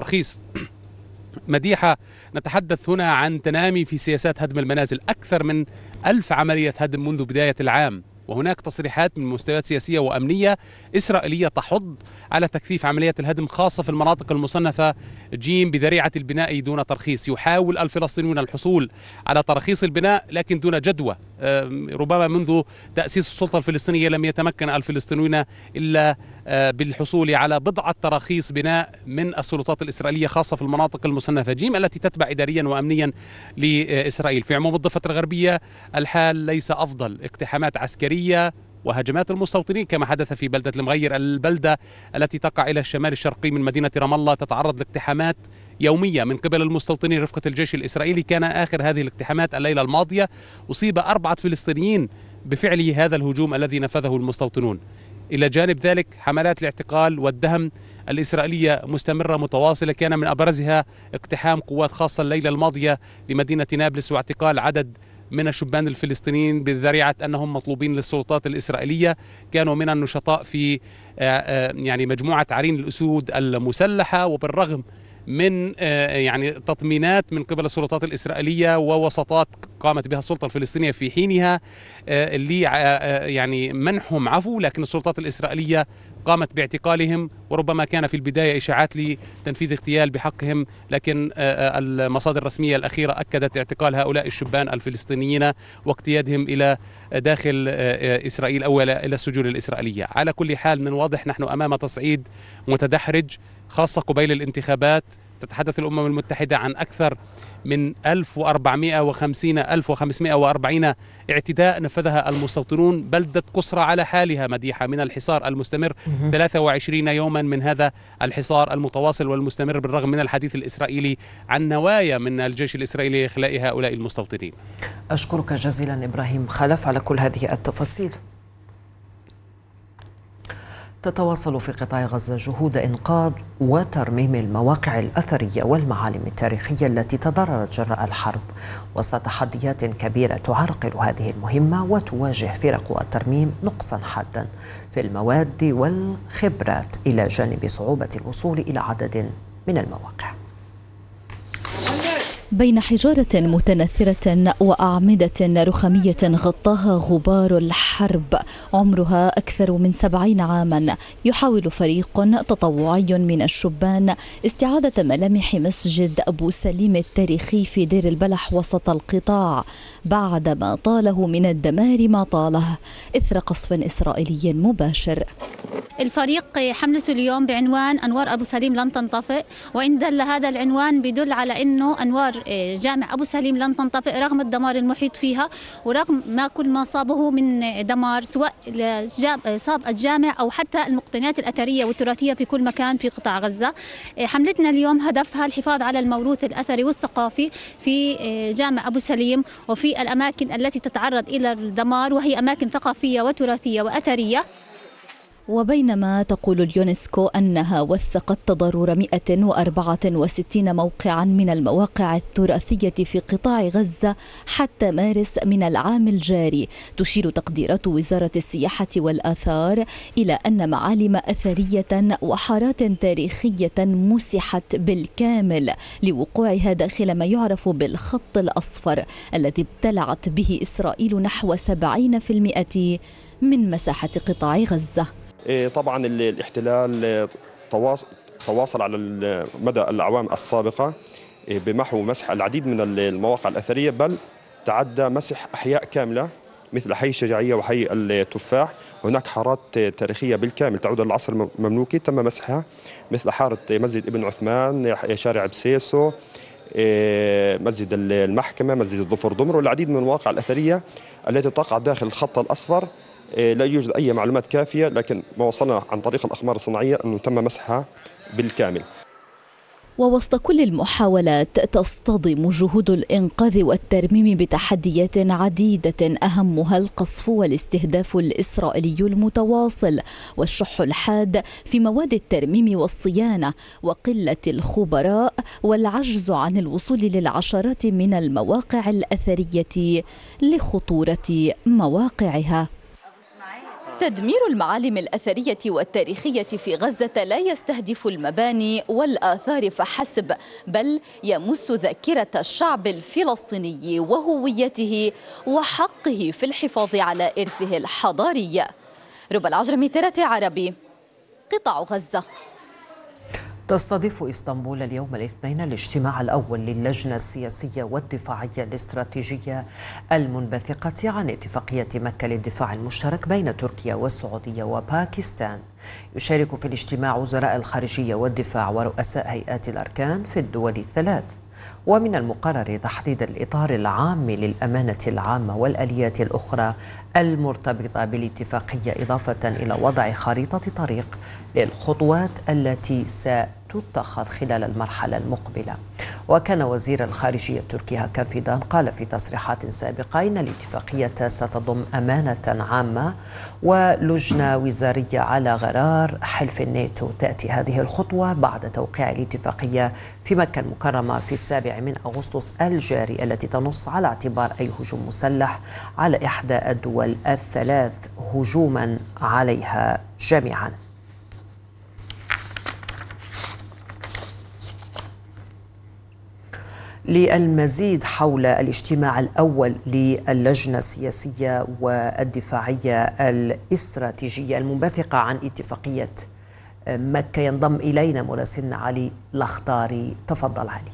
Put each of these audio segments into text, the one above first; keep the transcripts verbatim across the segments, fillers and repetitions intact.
ترخيص. مديحة، نتحدث هنا عن تنامي في سياسات هدم المنازل، أكثر من ألف عملية هدم منذ بداية العام، وهناك تصريحات من مستويات سياسية وأمنية إسرائيلية تحض على تكثيف عمليات الهدم خاصة في المناطق المصنفة جيم بذريعة البناء دون ترخيص. يحاول الفلسطينيون الحصول على تراخيص البناء لكن دون جدوى. ربما منذ تأسيس السلطة الفلسطينية لم يتمكن الفلسطينيون إلا بالحصول على بضعة تراخيص بناء من السلطات الإسرائيلية خاصة في المناطق المصنفة جيم التي تتبع إداريا وأمنيا لإسرائيل. في عموم الضفة الغربية الحال ليس أفضل، اقتحامات عسكرية وهجمات المستوطنين كما حدث في بلدة المغير، البلدة التي تقع إلى الشمال الشرقي من مدينة رام الله تتعرض لاقتحامات يومية من قبل المستوطنين رفقة الجيش الإسرائيلي. كان آخر هذه الاقتحامات الليلة الماضية، أصيب أربعة فلسطينيين بفعل هذا الهجوم الذي نفذه المستوطنون. إلى جانب ذلك حملات الاعتقال والدهم الإسرائيلية مستمرة متواصلة، كان من أبرزها اقتحام قوات خاصة الليلة الماضية لمدينة نابلس واعتقال عدد من الشبان الفلسطينيين بذريعة أنهم مطلوبين للسلطات الإسرائيلية. كانوا من النشطاء في يعني مجموعة عرين الأسود المسلحة، وبالرغم من يعني تطمينات من قبل السلطات الإسرائيلية ووساطات قامت بها السلطة الفلسطينية في حينها اللي يعني منحهم عفو، لكن السلطات الإسرائيلية قامت باعتقالهم، وربما كان في البداية إشاعات لتنفيذ اغتيال بحقهم، لكن المصادر الرسمية الأخيرة أكدت اعتقال هؤلاء الشبان الفلسطينيين واقتيادهم إلى داخل إسرائيل أو إلى السجون الإسرائيلية. على كل حال من واضح نحن أمام تصعيد متدحرج خاصة قبيل الانتخابات. تتحدث الأمم المتحدة عن أكثر من ألف وأربعمائة وخمسين ألف وخمسمائة وأربعين اعتداء نفذها المستوطنون. بلدة قصرى على حالها مديحة من الحصار المستمر، ثلاثة وعشرين يوما من هذا الحصار المتواصل والمستمر بالرغم من الحديث الإسرائيلي عن نوايا من الجيش الإسرائيلي لإخلاء هؤلاء المستوطنين. أشكرك جزيلا إبراهيم خلف على كل هذه التفاصيل. تتواصل في قطاع غزة جهود إنقاذ وترميم المواقع الأثرية والمعالم التاريخية التي تضررت جراء الحرب، وسط تحديات كبيرة تعرقل هذه المهمة وتواجه فرق الترميم نقصا حادا في المواد والخبرات إلى جانب صعوبة الوصول إلى عدد من المواقع. بين حجارة متنثرة وأعمدة رخامية غطاها غبار الحرب عمرها أكثر من سبعين عاما، يحاول فريق تطوعي من الشبان استعادة ملامح مسجد أبو سليم التاريخي في دير البلح وسط القطاع بعدما طاله من الدمار ما طاله إثر قصف إسرائيلي مباشر. الفريق حملته اليوم بعنوان أنوار أبو سليم لن تنطفئ، وإن دل هذا العنوان بدل على أنه أنوار جامع أبو سليم لن تنطفئ رغم الدمار المحيط فيها ورغم ما كل ما صابه من دمار، سواء صاب الجامع أو حتى المقتنيات الأثرية والتراثية في كل مكان في قطاع غزة. حملتنا اليوم هدفها الحفاظ على الموروث الأثري والثقافي في جامع أبو سليم وفي الأماكن التي تتعرض إلى الدمار، وهي أماكن ثقافية وتراثية وأثرية. وبينما تقول اليونسكو أنها وثقت تضرر مئة وأربعة وستين موقعا من المواقع التراثية في قطاع غزة حتى مارس من العام الجاري، تشير تقديرات وزارة السياحة والآثار إلى أن معالم أثرية وحارات تاريخية مسحت بالكامل لوقوعها داخل ما يعرف بالخط الأصفر الذي ابتلعت به إسرائيل نحو سبعين بالمئة من مساحة قطاع غزة. طبعا الاحتلال تواصل على مدى الأعوام السابقة بمحو مسح العديد من المواقع الأثرية، بل تعدى مسح أحياء كاملة مثل حي الشجاعية وحي التفاح. هناك حارات تاريخية بالكامل تعود للعصر المملوكي تم مسحها، مثل حارة مسجد ابن عثمان، شارع بسيسو، مسجد المحكمة، مسجد الظفر ضمر، والعديد من المواقع الأثرية التي تقع داخل الخط الأصفر. لا يوجد أي معلومات كافية، لكن ما وصلنا عن طريق الأقمار الصناعية أنه تم مسحها بالكامل. ووسط كل المحاولات تصطدم جهود الإنقاذ والترميم بتحديات عديدة أهمها القصف والاستهداف الإسرائيلي المتواصل والشح الحاد في مواد الترميم والصيانة وقلة الخبراء والعجز عن الوصول للعشرات من المواقع الأثرية لخطورة مواقعها. تدمير المعالم الأثرية والتاريخية في غزة لا يستهدف المباني والآثار فحسب، بل يمس ذاكرة الشعب الفلسطيني وهويته وحقه في الحفاظ على إرثه الحضاري. ربى العجرمي، ترى عربي، قطاع غزة. تستضيف إسطنبول اليوم الاثنين الاجتماع الأول للجنة السياسية والدفاعية الاستراتيجية المنبثقة عن اتفاقية مكة للدفاع المشترك بين تركيا والسعودية وباكستان. يشارك في الاجتماع وزراء الخارجية والدفاع ورؤساء هيئات الأركان في الدول الثلاث. ومن المقرر تحديد الإطار العام للأمانة العامة والآليات الأخرى المرتبطة بالاتفاقية، إضافة إلى وضع خريطة طريق للخطوات التي ستتخذ خلال المرحلة المقبلة. وكان وزير الخارجية التركي هاكان فيدان قال في تصريحات سابقة إن الاتفاقية ستضم أمانة عامة ولجنة وزارية على غرار حلف الناتو. تأتي هذه الخطوة بعد توقيع الاتفاقية في مكة المكرمة في السابع من أغسطس الجاري، التي تنص على اعتبار أي هجوم مسلح على إحدى الدول الثلاث هجوما عليها جميعا. للمزيد حول الاجتماع الأول للجنة السياسية والدفاعية الاستراتيجية المنبثقة عن اتفاقية مكة ينضم إلينا مراسلنا علي الأخضاري. تفضل علي.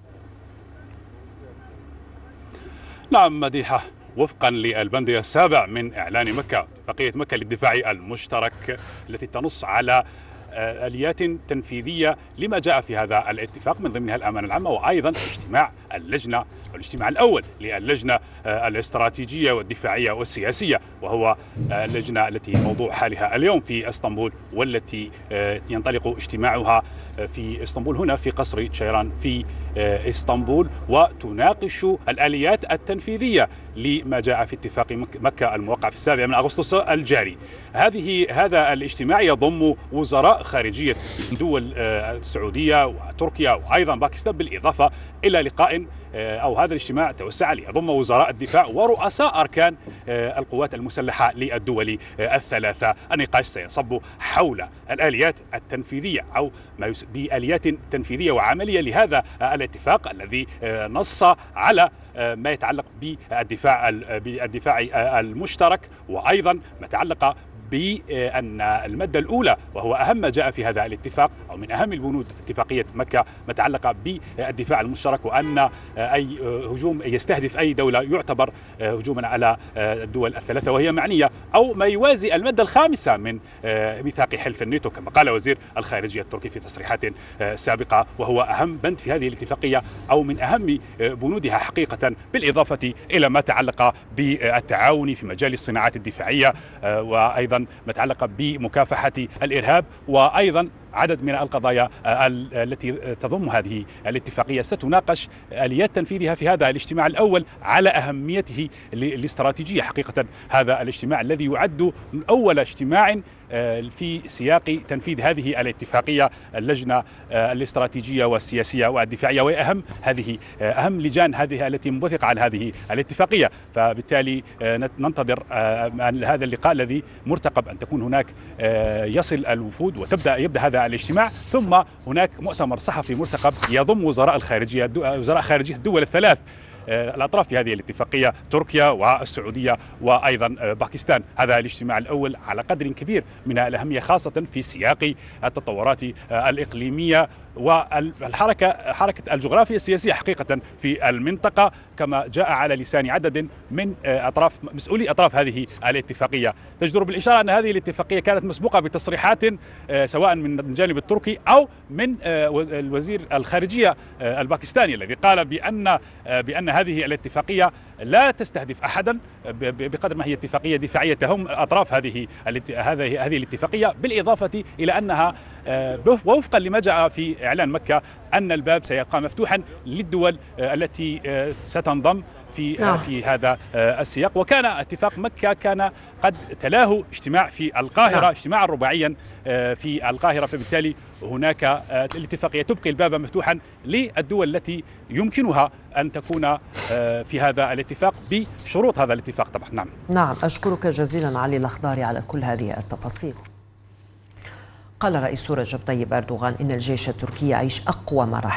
نعم مديحة، وفقا للبند السابع من إعلان مكة، اتفاقية مكة للدفاع المشترك التي تنص على آليات تنفيذية لما جاء في هذا الاتفاق، من ضمنها الأمانة العامة، وأيضا اجتماع اللجنة والاجتماع الأول للجنة الاستراتيجية والدفاعية والسياسية، وهو اللجنة التي موضوع حالها اليوم في اسطنبول، والتي ينطلق اجتماعها في اسطنبول هنا في قصر شيران في اسطنبول، وتناقش الآليات التنفيذية لما جاء في اتفاق مكة الموقع في السابع من أغسطس الجاري. هذه هذا الاجتماع يضم وزراء خارجية دول السعودية وتركيا وأيضا باكستان، بالإضافة إلى لقاء أو هذا الاجتماع توسع ليضم وزراء الدفاع ورؤساء أركان القوات المسلحة للدول الثلاثة. النقاش سينصب حول الآليات التنفيذية أو ما بآليات تنفيذية وعملية لهذا الاتفاق الذي نص على ما يتعلق بالدفاع بالدفاع المشترك، وأيضا ما يتعلق بأن المادة الأولى، وهو أهم ما جاء في هذا الاتفاق أو من أهم البنود اتفاقية مكة، ما يتعلق بالدفاع المشترك، وأن أي هجوم يستهدف أي دولة يعتبر هجوما على الدول الثلاثة وهي معنية، أو ما يوازي المادة الخامسة من ميثاق حلف الناتو كما قال وزير الخارجية التركي في تصريحات سابقة، وهو أهم بند في هذه الاتفاقية أو من أهم بنودها حقيقة، بالإضافة إلى ما تعلق بالتعاون في مجال الصناعات الدفاعية، وأيضا ما يتعلق بمكافحة الإرهاب، وأيضا عدد من القضايا التي تضم هذه الاتفاقية ستناقش آليات تنفيذها في هذا الاجتماع الأول على أهميته الاستراتيجية. حقيقة هذا الاجتماع الذي يعد أول اجتماع في سياق تنفيذ هذه الاتفاقية، اللجنة الاستراتيجية والسياسية والدفاعية، وأهم هذه أهم لجان هذه التي منبثقة عن هذه الاتفاقية. فبالتالي ننتظر هذا اللقاء الذي مرتقب أن تكون هناك يصل الوفود وتبدأ يبدأ هذا الاجتماع، ثم هناك مؤتمر صحفي مرتقب يضم وزراء الخارجية وزراء خارجية الدول الثلاث الأطراف في هذه الاتفاقية، تركيا والسعودية وأيضا باكستان. هذا الاجتماع الأول على قدر كبير من الأهمية، خاصة في سياق التطورات الإقليمية والحركة حركة الجغرافيا السياسية حقيقة في المنطقة، كما جاء على لسان عدد من أطراف مسؤولي أطراف هذه الاتفاقية. تجدر بالإشارة أن هذه الاتفاقية كانت مسبوقة بتصريحات سواء من الجانب التركي أو من الوزير الخارجية الباكستاني، الذي قال بأن بأن هذه الاتفاقية لا تستهدف أحدا بقدر ما هي اتفاقية دفاعية تهم أطراف هذه هذه هذه الاتفاقية، بالإضافة إلى أنها وفقا لما جاء في إعلان مكة أن الباب سيبقى مفتوحا للدول التي ستنضم في في هذا السياق. وكان اتفاق مكة كان قد تلاه اجتماع في القاهرة، اجتماعا رباعيا في القاهرة، فبالتالي هناك الاتفاقية تبقي الباب مفتوحا للدول التي يمكنها أن تكون في هذا الاتفاق بشروط هذا الاتفاق طبعا. نعم نعم أشكرك جزيلا علي الأخضاري على كل هذه التفاصيل. قال رئيس رجب طيب أردوغان إن الجيش التركي يعيش أقوى مراحل